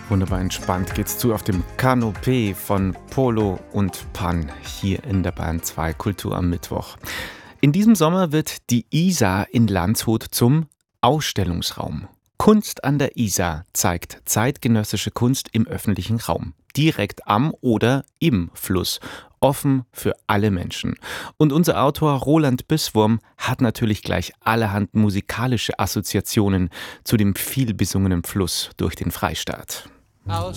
Wunderbar entspannt geht's zu auf dem Kanopé von Polo und Pan hier in der Bayern 2 Kultur am Mittwoch. In diesem Sommer wird die Isar in Landshut zum Ausstellungsraum. Kunst an der Isar zeigt zeitgenössische Kunst im öffentlichen Raum. Direkt am oder im Fluss. Offen für alle Menschen. Und unser Autor Roland Bisswurm hat natürlich gleich allerhand musikalische Assoziationen zu dem vielbesungenen Fluss durch den Freistaat. I'll